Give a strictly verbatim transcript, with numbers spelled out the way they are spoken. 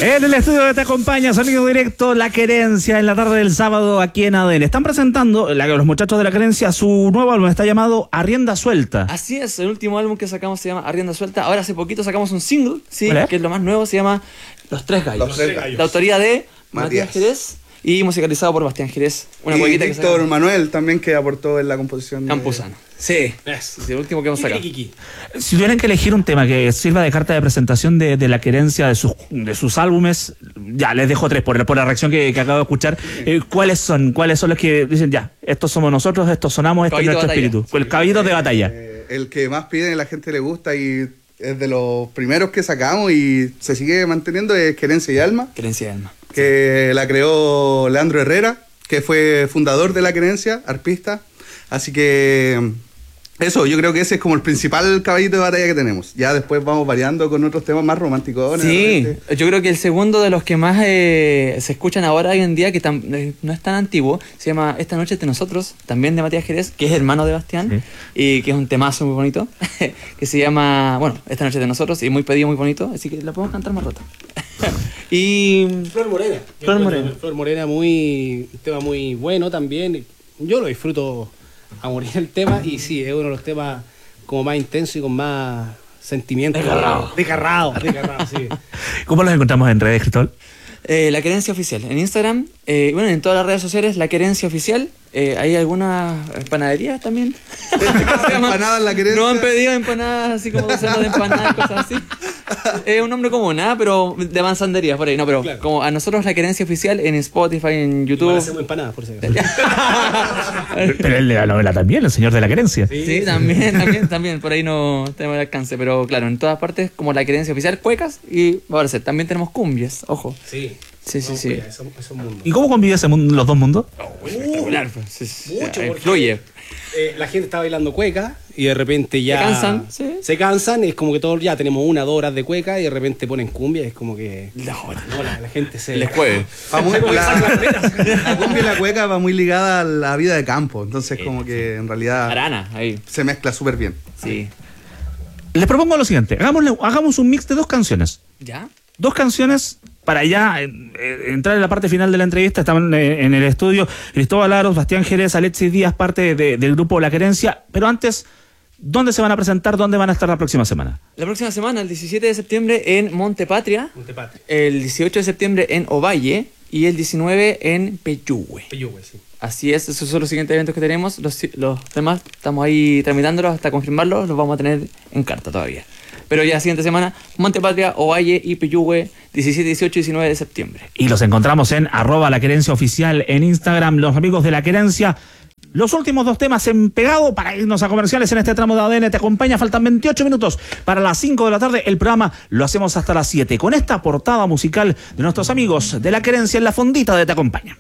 En el estudio de Te Acompaña, sonido directo, La Querencia, en la tarde del sábado aquí en A D N. Están presentando, la, los muchachos de La Querencia, su nuevo álbum, está llamado Arrienda Suelta. Así es, el último álbum que sacamos se llama Arrienda Suelta. Ahora hace poquito sacamos un single, sí, ¿Cuál es? que es lo más nuevo, se llama Los Tres Gallos. Los Tres Gallos. La autoría de Matías. Matías Jerez y musicalizado por Bastián Jerez. Una y cuequita que Víctor sacamos. Manuel también, que aportó en la composición. de- Campuzano. Sí, Eso. es el último que hemos sacado. Si tuvieran que elegir un tema que sirva de carta de presentación de, de La Querencia, de sus, de sus álbumes, ya les dejo tres por, por la reacción que, que acabo de escuchar. Eh, ¿Cuáles son? ¿Cuáles son los que dicen, ya, estos somos nosotros, estos sonamos, este es Caballito nuestro de batalla. espíritu? El caballito de batalla. Eh, el que más piden y la gente le gusta y es de los primeros que sacamos y se sigue manteniendo es Querencia y Alma, Querencia de alma. que la creó Leandro Herrera, que fue fundador de La Querencia, arpista. Así que eso, yo creo que ese es como el principal caballito de batalla que tenemos. Ya después vamos variando con otros temas más románticos. Sí, yo creo que el segundo de los que más eh, se escuchan ahora hoy en día, que tam- eh, no es tan antiguo, se llama Esta Noche de Nosotros, también de Matías Jerez, que es hermano de Bastián, Sí. y que es un temazo muy bonito, que se llama, bueno, Esta Noche de Nosotros, y muy pedido, muy bonito, así que lo podemos cantar más rato. Y Flor Morena. Flor Morena. Flor Morena, muy, un tema muy bueno también. Yo lo disfruto a morir el tema y sí, es uno de los temas como más intensos y con más sentimiento. Desgarrado. Desgarrado, desgarrado, sí. ¿Cómo los encontramos en redes, Cristóbal? eh, La Querencia Oficial, en Instagram, eh, bueno, en todas las redes sociales, La Querencia Oficial. Eh, hay algunas panaderías también. Empanadas La Querencia. No han pedido empanadas así como docenas de empanadas, cosas así. Es un nombre común, ¿ah? Pero de manzanderías por ahí. No, pero Claro. como a nosotros La Querencia Oficial en Spotify, en Igual YouTube. hacemos empanadas, por si acaso. Pero el de la novela también, el señor de La Querencia. Sí, también, también, también. Por ahí no tenemos el alcance. Pero claro, en todas partes, como La Querencia Oficial, cuecas y va a aparecer. También tenemos cumbias, ojo. Sí. Sí, sí, No, sí. cuida, Eso, eso es mundo. ¿Y cómo convive ese mundo, los dos mundos? Espectacular, pues. Sí, sí, Mucho, eh, porque Influye. eh, la gente está bailando cueca y de repente ya... Se cansan, sí. Se cansan, es como que todos ya tenemos una, dos horas de cueca y de repente ponen cumbia y es como que... No, No, la, la gente se... les juegue. Va muy- la, la cumbia y la cueca va muy ligada a la vida de campo. Entonces, como que en realidad Arana, ahí. se mezcla súper bien. Sí. Les propongo lo siguiente, hagámosle, hagamos un mix de dos canciones. ¿Ya? Dos canciones para ya eh, eh, entrar en la parte final de la entrevista. Están eh, en el estudio Cristóbal Aros, Bastián Jerez, Alexis Díaz, parte de- del grupo La Querencia. Pero antes, ¿dónde se van a presentar? ¿Dónde van a estar la próxima semana? La próxima semana, el diecisiete de septiembre, en Montepatria. Montepatria. El dieciocho de septiembre en Ovalle y el diecinueve en Peyúgue. Peyúgue, sí. Así es, esos son los siguientes eventos que tenemos. Los, los demás estamos ahí tramitándolos hasta confirmarlos, los vamos a tener en carta todavía. Pero ya la siguiente semana, Montepatria, Ovalle y Peyúgue, diecisiete, dieciocho y diecinueve de septiembre. Y los encontramos en arroba La Querencia Oficial en Instagram, los amigos de La Querencia. Los últimos dos temas en pegado para irnos a comerciales en este tramo de A D N. Te acompaña, faltan veintiocho minutos para las cinco de la tarde. El programa lo hacemos hasta las siete con esta portada musical de nuestros amigos de La Querencia en la fondita de Te Acompaña.